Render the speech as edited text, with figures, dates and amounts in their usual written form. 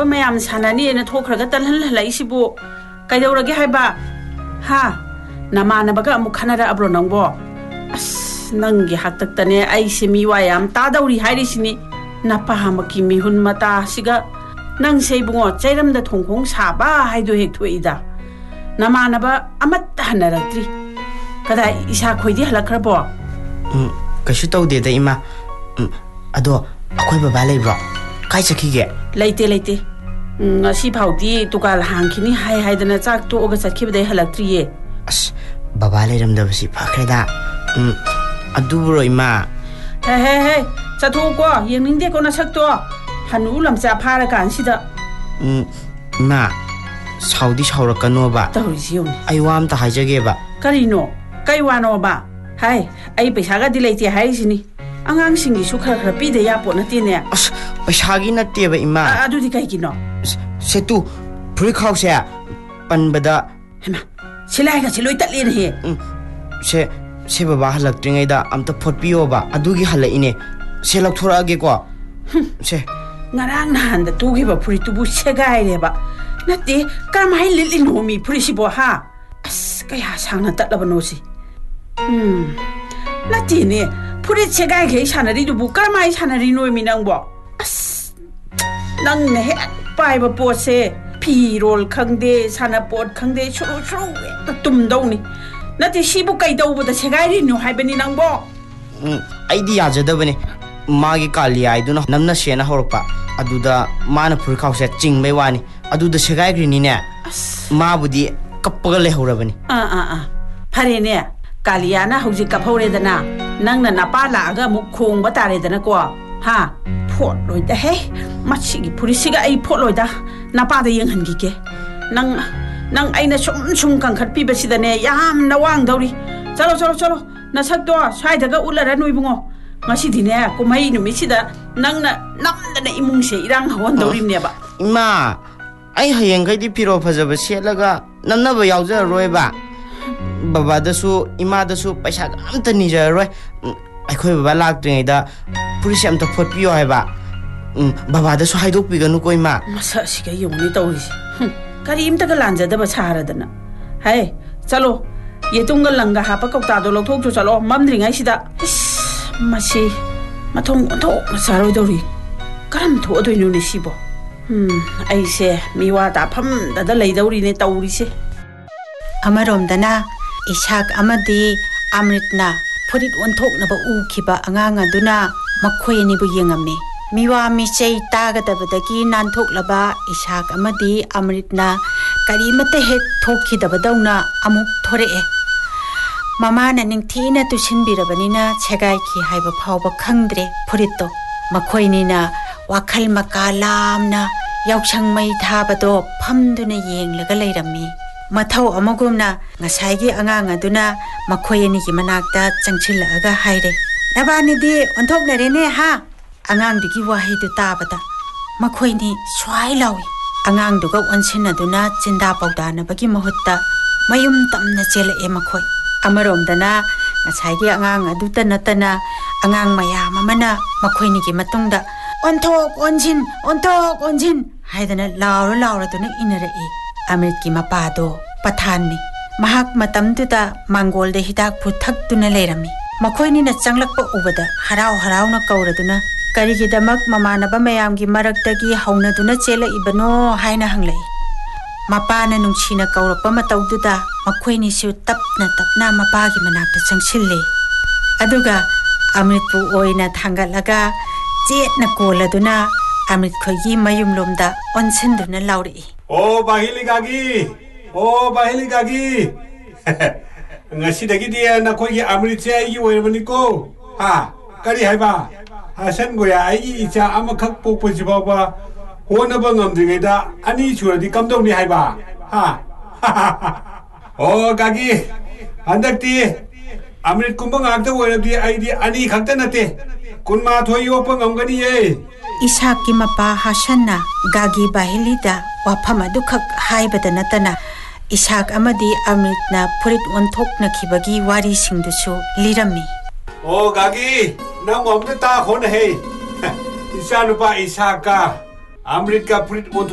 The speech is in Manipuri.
mayam sanani na thokraga talhan halaisibu kaidawrage haiba ha namanabaga amu khanara abro nangbo as nangi hataktane ai semi wayam tadawri hairisini napahamaki mihun mata siga nang seibungo chairamda thongkhong saba haido hek thoida namanaba amat hanaratri kada isa khoidi halakrabo kaishu tawde da ima ado akhoi baba leibro kai chakhige leite ngasi phauti tukal hangkhini hai haidana chak to oga chakhibdai halaktriye as baba leiramda basi phakreda adubro ima he chathu ko yeningde ko na sakto hanu lamcha phara kan sida ma saudi saurakano ba tawisium ai wam ta hajage ba karino kai wano ba hai ai paisa ga dilaiti hai sini angang singi su khara khara pi de ya po na ti ne as paisa gi na te ba ima adu di kai kino setu phuri khaw se pan bada hema silai ga siloi tatli ne he se baba halak tringai da amta phot piyo ba adu gi hala ine se lak thora ge ko se ngarang nan da tu gi ba phuri tu bu se gai re ba nati kamai lili no mi phuri si bo ha as kaya sang na tat la ba no si nati ne phuri che gai ge sanari du bu kamai sanari no mi nang bo as nang ne he pai ba po se pi rol khang de sana pot khang de churu ta tum dau ni nati si bu kai dau bu da che gai ri no hai ba ni nang bo ai di ya jada bane magi kali ai du na namna se na horpa aduda mana phuri khaw se ching mai wani aduda se gai gri ni ne ma budi kappaga le horabani phare ne kaliana hauji kaphore dana nangna napa la aga mu khong ba tare dana ko ha phot loi da he machi gi phuri siga ai phot loi da napa da yeng han gi ke nang aina sum kan khat pi ba sidane yam nawang dauri chalo na sakto sai daga ulara noi bungo ngasi dine kumai numi sida nangna namdana imung se irang hawon dauri ne ba ima ai hayeng gai di piro phajaba selaga namna ba yauja roi ba baba da su ima da su paisa amta ni ja roi ai khoi baba lak tring da police amta phot piyo hai ba baba da su haidok pi ganu koi ma masa siga yong ni tawi kari imta ga lanja da ba chara dana hai chalo yetunga langa hapa kokta do lokthok chu chalo mamdring ai sida masi mathong onthok masaroi dori karam tho adoi nu ne sibo ai se miwa ta pham da lei dori ne tauri se amarom dana isak amadi amritna phurit onthok na ba u khiba angang aduna makhoi ni bu yengame miwa mi chei taga da badagi nanthok laba isak amadi amritna karimate he thokhi da badawna amuk thore e mama na ningthina tusinbirabanina chegai ki haiba phawba khangdre phurito makhoi ni na wakhal makalamna yauchang mai thabado phamduna yenglaga leirami mathau amagumna ngasaigi angang aduna makhoi ni ki manakta changchilaga haire nabani di onthoknare ne ha angang digi wahi du tabada makhoi ni swai lawi angang duga onsin aduna chinda pawdana bagi mahutta mayum tamna chela e makhoi amarom dana ngasaigi angang aduta natana angang mayam amana makhoi ni ki matungda onthok onjin haidana laura duna inara e Amit ki mapado pathanni mahak matam tuta mangol de hidak phuthak tuna lerami makhoi ni na changlak pa ubada harau na kauraduna kari gi damak mamana ba mayam gi marakta gi hauna duna chela ibano haina hanglai mapa na nungchina kaurapa mataududa makhoi ni su tapna mapa gi manakta changchille aduga Amit pu oina thangalaga jet na koladuna Amit khoi gi mayum lomda onsenduna lauri bahili gagi ngasi dagi dia na koi gi amrit se ai oi bani ko ha kari hai ba hasan goya ai icha amakhak pokpo jibawa hona ba ngam dingai da ani churadi kamdong ni hai ba ha gagi andakti amrit kumba ngakta oi di ai di ani khakta nate kunma thoi yopa ngamgani ye Isaki mapa Hasanna gagi bahilida wafama dukhak haibada natana Isak amadi Amritna purit onthokna khibagi wari singdusu lirami gagi nang omda ta khon he isa nupa Isaka Amrit ka purit